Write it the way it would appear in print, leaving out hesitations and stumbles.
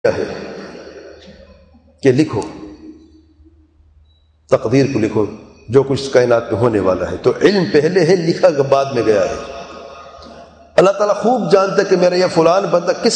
है कि लिखो, तकदीर को लिखो, जो कुछ कायनात में होने वाला है। तो इल्म पहले है, लिखा बाद में गया है। अल्लाह ताला खूब जानता है कि मेरा यह फलान बंदा किस